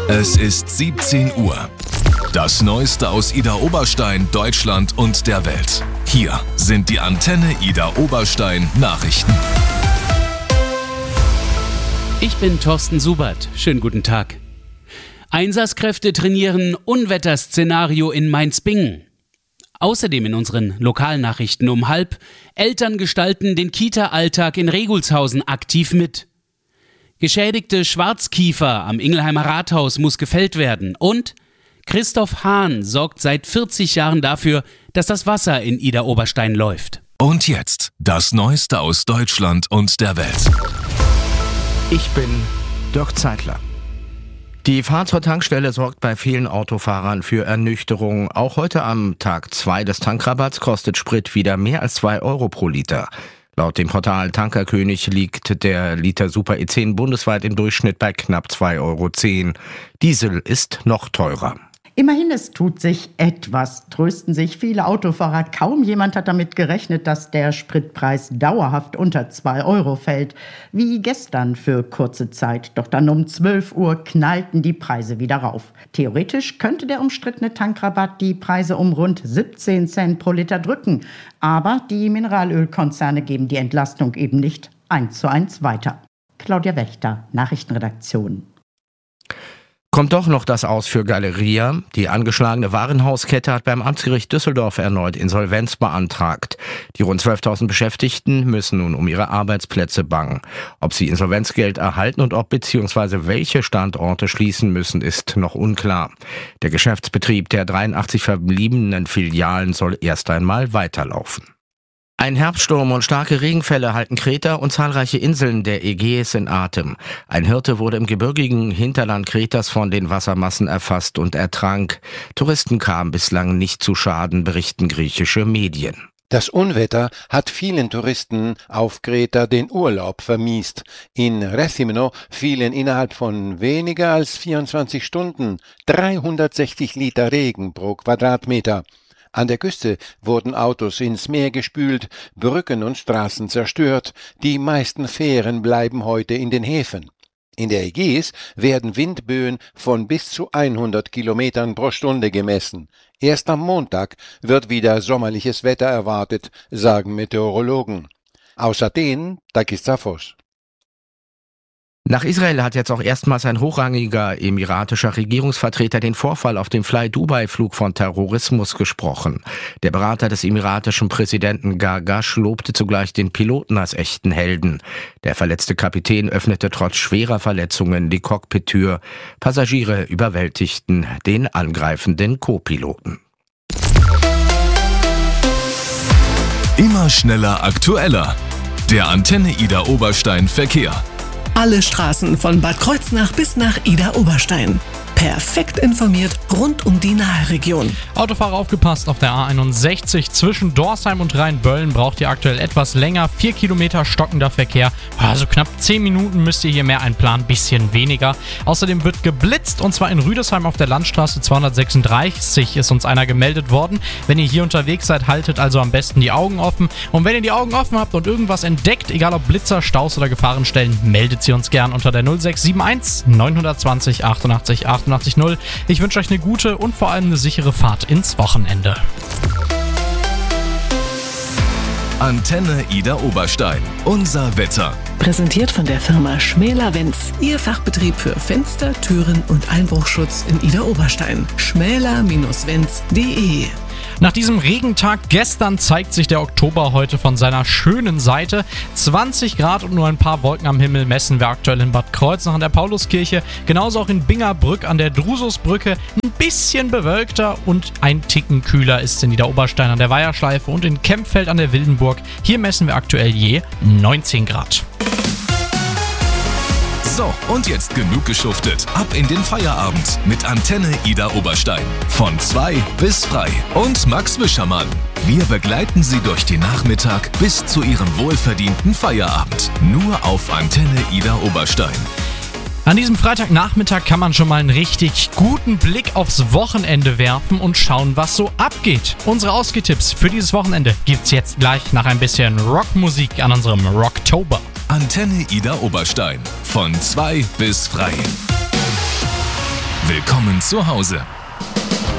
Es ist 17 Uhr. Das Neueste aus Idar Oberstein, Deutschland und der Welt. Hier sind die Antenne Idar Oberstein Nachrichten. Ich bin Thorsten Subert. Schönen guten Tag. Einsatzkräfte trainieren Unwetterszenario in Mainz-Bingen. Außerdem in unseren Lokalnachrichten um 12:30: Eltern gestalten den Kita-Alltag in Regulshausen aktiv mit. Geschädigte Schwarzkiefer am Ingelheimer Rathaus muss gefällt werden. Und Christoph Hahn sorgt seit 40 Jahren dafür, dass das Wasser in Idar Oberstein läuft. Und jetzt das Neueste aus Deutschland und der Welt. Ich bin Dirk Zeitler. Die Fahrt zur Tankstelle sorgt bei vielen Autofahrern für Ernüchterung. Auch heute am Tag 2 des Tankrabatts kostet Sprit wieder mehr als 2 Euro pro Liter. Laut dem Portal Tankerkönig liegt der Liter Super E10 bundesweit im Durchschnitt bei knapp 2,10 Euro. Diesel ist noch teurer. Immerhin, es tut sich etwas, trösten sich viele Autofahrer. Kaum jemand hat damit gerechnet, dass der Spritpreis dauerhaft unter 2 Euro fällt. Wie gestern für kurze Zeit. Doch dann um 12 Uhr knallten die Preise wieder rauf. Theoretisch könnte der umstrittene Tankrabatt die Preise um rund 17 Cent pro Liter drücken. Aber die Mineralölkonzerne geben die Entlastung eben nicht 1:1 weiter. Claudia Wächter, Nachrichtenredaktion. Kommt doch noch das aus für Galeria. Die angeschlagene Warenhauskette hat beim Amtsgericht Düsseldorf erneut Insolvenz beantragt. Die rund 12.000 Beschäftigten müssen nun um ihre Arbeitsplätze bangen. Ob sie Insolvenzgeld erhalten und ob bzw. welche Standorte schließen müssen, ist noch unklar. Der Geschäftsbetrieb der 83 verbliebenen Filialen soll erst einmal weiterlaufen. Ein Herbststurm und starke Regenfälle halten Kreta und zahlreiche Inseln der Ägäis in Atem. Ein Hirte wurde im gebirgigen Hinterland Kretas von den Wassermassen erfasst und ertrank. Touristen kamen bislang nicht zu Schaden, berichten griechische Medien. Das Unwetter hat vielen Touristen auf Kreta den Urlaub vermiest. In Rethymno fielen innerhalb von weniger als 24 Stunden 360 Liter Regen pro Quadratmeter. An der Küste wurden Autos ins Meer gespült, Brücken und Straßen zerstört. Die meisten Fähren bleiben heute in den Häfen. In der Ägäis werden Windböen von bis zu 100 Kilometern pro Stunde gemessen. Erst am Montag wird wieder sommerliches Wetter erwartet, sagen Meteorologen. Aus Athen, Takis Zaphos. Nach Israel hat jetzt auch erstmals ein hochrangiger emiratischer Regierungsvertreter den Vorfall auf dem Fly-Dubai-Flug von Terrorismus gesprochen. Der Berater des emiratischen Präsidenten Gargash lobte zugleich den Piloten als echten Helden. Der verletzte Kapitän öffnete trotz schwerer Verletzungen die Cockpit-Tür. Passagiere überwältigten den angreifenden Co-Piloten. Immer schneller, aktueller. Der Antenne Idar Oberstein Verkehr. Alle Straßen von Bad Kreuznach bis nach Idar Oberstein. Perfekt informiert rund um die Nahregion. Autofahrer aufgepasst, auf der A61 zwischen Dorsheim und Rheinböllen braucht ihr aktuell etwas länger. 4 Kilometer stockender Verkehr. Also knapp 10 Minuten müsst ihr hier mehr einplanen, bisschen weniger. Außerdem wird geblitzt und zwar in Rüdesheim auf der Landstraße 236 ist uns einer gemeldet worden. Wenn ihr hier unterwegs seid, haltet also am besten die Augen offen. Und wenn ihr die Augen offen habt und irgendwas entdeckt, egal ob Blitzer, Staus oder Gefahrenstellen, meldet sie uns gern unter der 0671 920 88 88 0. Ich wünsche euch eine gute und vor allem eine sichere Fahrt ins Wochenende. Antenne Idar Oberstein. Unser Wetter. Präsentiert von der Firma Schmäler-Wenz. Ihr Fachbetrieb für Fenster, Türen und Einbruchschutz in Idar Oberstein. schmäler-wenz.de. Nach diesem Regentag gestern zeigt sich der Oktober heute von seiner schönen Seite. 20 Grad und nur ein paar Wolken am Himmel messen wir aktuell in Bad Kreuznach an der Pauluskirche. Genauso auch in Bingerbrück an der Drususbrücke. Ein bisschen bewölkter und ein Ticken kühler ist es in Idar Oberstein an der Weiherschleife und in Kempfeld an der Wildenburg. Hier messen wir aktuell je 19 Grad. So, und jetzt genug geschuftet. Ab in den Feierabend mit Antenne Idar Oberstein. Von 2 bis frei. Und Max Wischermann. Wir begleiten Sie durch den Nachmittag bis zu Ihrem wohlverdienten Feierabend. Nur auf Antenne Idar Oberstein. An diesem Freitagnachmittag kann man schon mal einen richtig guten Blick aufs Wochenende werfen und schauen, was so abgeht. Unsere Ausgehtipps für dieses Wochenende gibt's jetzt gleich nach ein bisschen Rockmusik an unserem Rocktober. Antenne Idar Oberstein. Von 2 bis frei. Willkommen zu Hause.